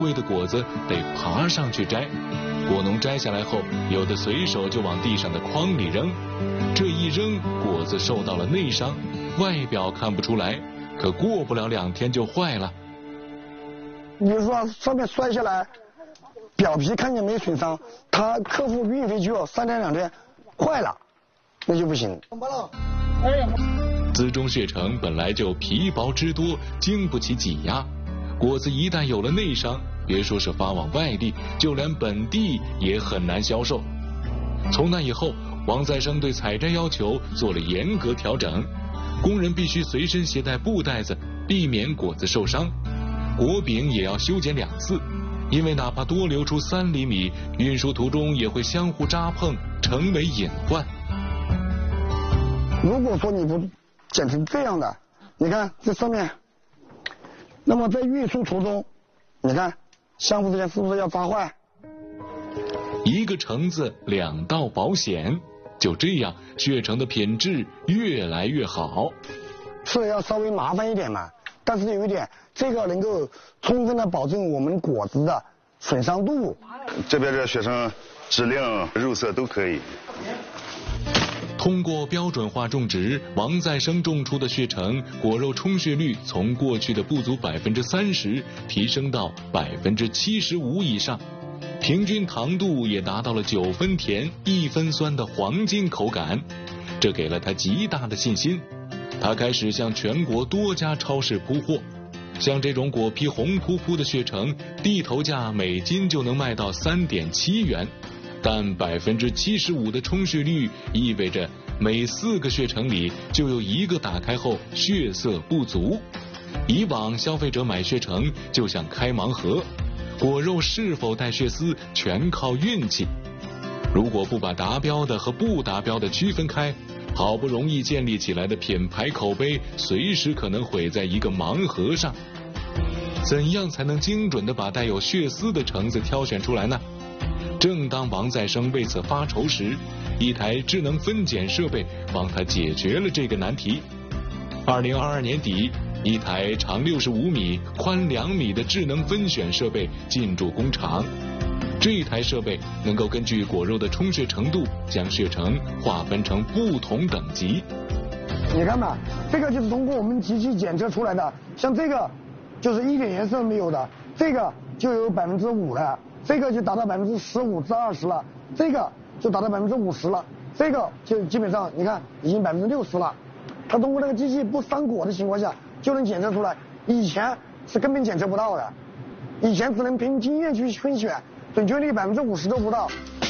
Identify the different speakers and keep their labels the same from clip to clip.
Speaker 1: 味的果子得爬上去摘，果农摘下来后，有的随手就往地上的筐里扔，这一扔，果子受到了内伤，外表看不出来，可过不了2天就坏了。
Speaker 2: 比如说上面摔下来，表皮看见没损伤，他客户运回去3天2天坏了，那就不行。
Speaker 1: 资中血橙本来就皮薄汁多，经不起挤压，果子一旦有了内伤，别说是发往外地，就连本地也很难销售。从那以后，王再生对采摘要求做了严格调整，工人必须随身携带布袋子，避免果子受伤。果柄也要修剪2次，因为哪怕多留出3厘米，运输途中也会相互扎碰，成为隐患。
Speaker 2: 如果说你不剪成这样的，你看这上面，那么在运输途中，你看相互之间是不是要扎坏？
Speaker 1: 一个橙子2道保险，就这样血橙的品质越来越好。
Speaker 2: 是要稍微麻烦一点嘛，但是有一点，这个能够充分的保证我们果子的损伤度。
Speaker 3: 这边的血橙质量、肉色都可以。
Speaker 1: 通过标准化种植，王再生种出的血橙果肉充血率从过去的不足30%提升到75%以上，平均糖度也达到了9分甜1分酸的黄金口感，这给了他极大的信心。他开始向全国多家超市铺货，像这种果皮红扑扑的血橙，地头价每斤就能卖到3.7元。但75%的充血率意味着每4个血橙里就有1个打开后血色不足。以往消费者买血橙就像开盲盒，果肉是否带血丝全靠运气。如果不把达标的和不达标的区分开，好不容易建立起来的品牌口碑随时可能毁在一个盲盒上。怎样才能精准地把带有血丝的橙子挑选出来呢？正当王再生为此发愁时，一台智能分拣设备帮他解决了这个难题。2022年底，一台长65米、宽2米的智能分选设备进驻工厂。这台设备能够根据果肉的充血程度，将血橙划分成不同等级。
Speaker 2: 你看嘛，这个就是通过我们机器检测出来的，像这个就是一点颜色没有的，这个就有5%了。这个就达到15%至20%了，这个就达到50%了，这个就基本上你看已经60%了。它通过这个机器不伤果的情况下就能检测出来，以前是根本检测不到的，以前只能凭经验去分选，准确率50%都不到。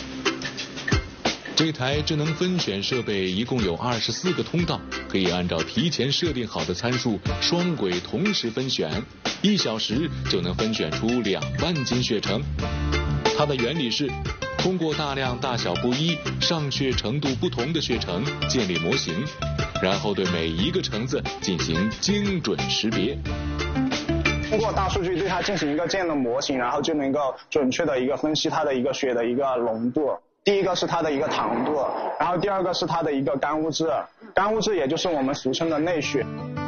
Speaker 1: 这台智能分选设备一共有24个通道，可以按照提前设定好的参数双轨同时分选，1小时就能分选出2万斤血橙。它的原理是通过大量大小不一、上血程度不同的血橙建立模型，然后对每一个橙子进行精准识别。
Speaker 4: 通过大数据对它进行一个这样的模型，然后就能够准确的一个分析它的一个血的一个浓度。第一个是它的一个糖度，然后第二个是它的一个干物质，干物质也就是我们俗称的内血。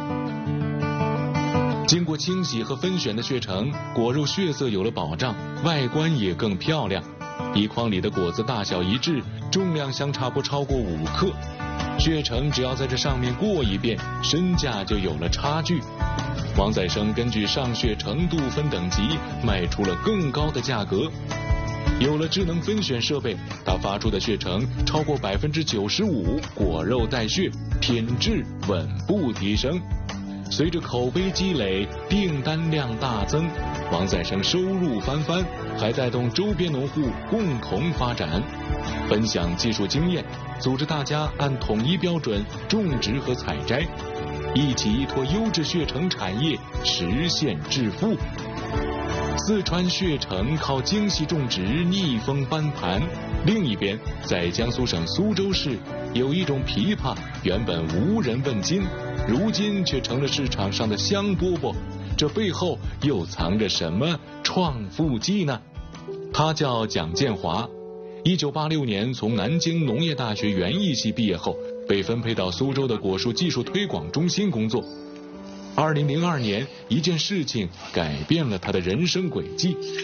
Speaker 1: 经过清洗和分选的血橙，果肉血色有了保障，外观也更漂亮。一筐里的果子大小一致，重量相差不超过5克。血橙只要在这上面过一遍，身价就有了差距。王再生根据上血程度分等级，卖出了更高的价格。有了智能分选设备，他发出的血橙超过95%果肉带血，品质稳步提升。随着口碑积累，订单量大增，王再生收入翻番，还带动周边农户共同发展，分享技术经验，组织大家按统一标准种植和采摘，一起依托优质血橙产业实现致富。四川血橙靠精细种植逆风翻盘，另一边在江苏省苏州市有一种枇杷原本无人问津，如今却成了市场上的香饽饽，这背后又藏着什么创富计呢？他叫蒋建华，1986年从南京农业大学园艺系毕业后，被分配到苏州的果树技术推广中心工作。 2002年，一件事情改变了他的人生轨迹。